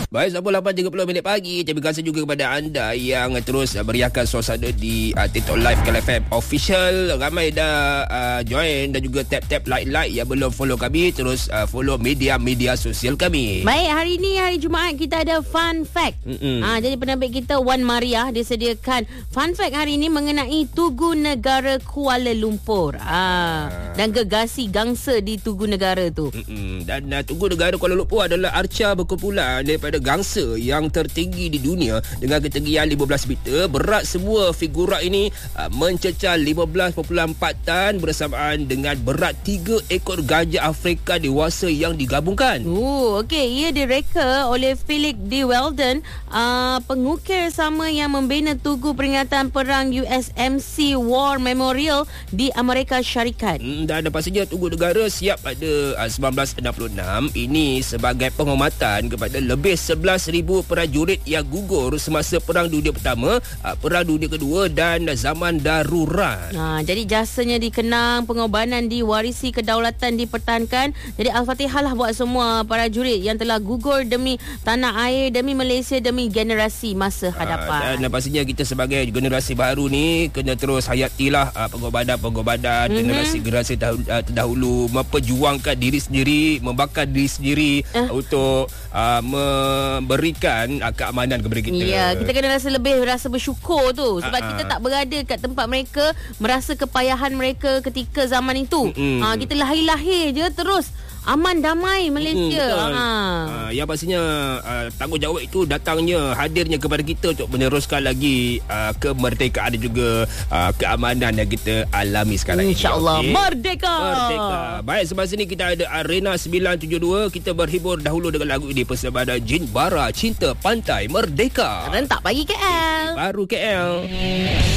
Baik, sampai 8.30 pagi. Terima kasih juga kepada anda yang terus beriakan suasana di TikTok Live KLFM Official. Ramai dah join dan juga tap-tap like yang belum follow kami. Terus follow media-media sosial kami. Baik, hari ni hari Jumaat kita ada fun fact. Jadi penerbit kita Wan Maria dia sediakan fun fact hari ni mengenai Tugu Negara Kuala Lumpur. Dan gegasi gangsa di Tugu Negara tu. Dan Tugu Negara Kuala Lumpur adalah arca berkumpulan daripada gangsa yang tertinggi di dunia dengan ketinggian 15 meter. Berat semua figura ini mencecah 15.4 tan bersamaan dengan berat 3 ekor gajah Afrika dewasa yang digabungkan. Okey, ia direka oleh Philip D. Weldon, pengukir sama yang membina Tugu Peringatan Perang USMC War Memorial di Amerika Syarikat. Dan pastinya Tugu Negara siap pada 1966 ini sebagai penghormatan kepada lebih 11,000 prajurit yang gugur semasa Perang Dunia Pertama, Perang Dunia Kedua dan zaman darurat. Jadi jasanya dikenang, pengorbanan diwarisi, kedaulatan dipertahankan. Jadi Al-Fatihah lah buat semua prajurit yang telah gugur demi tanah air, demi Malaysia, demi generasi masa hadapan. Dan pastinya kita sebagai generasi baru ni kena terus hayatilah pengorbanan generasi terdahulu, memperjuangkan diri sendiri, membakar diri sendiri untuk memberikan keamanan kepada kita. Ya, kita kena rasa bersyukur tu sebab kita tak berada kat tempat mereka, merasa kepayahan mereka ketika zaman itu. Kita lahir je terus aman damai Malaysia. Yang pastinya tanggungjawab itu hadirnya kepada kita untuk meneruskan lagi kemerdekaan dan juga keamanan yang kita alami sekarang ini. InsyaAllah. Merdeka. Baik, semasa ini kita ada Arena 972. Kita berhibur dahulu dengan lagu ini persembahan Jin Bara, Cinta Pantai Merdeka. Rentak pagi KL. Baru KL.